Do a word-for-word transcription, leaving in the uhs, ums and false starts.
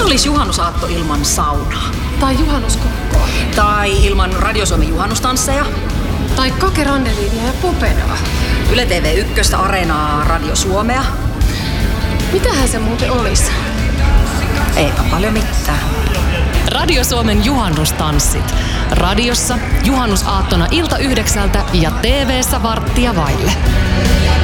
olisi juhannusaatto ilman saunaa? Tai juhannuskokkoa. Tai ilman Radio Suomen juhannustansseja. Tai Kake Randeliinia ja Popedaa. Yle T V yksi, Areenaa, Radio Suomea. Mitähän se muuten olisi? Eipä paljon mitään. Radio Suomen juhannustanssit. Radiossa juhannusaattona ilta yhdeksältä ja T V:ssä varttia vaille.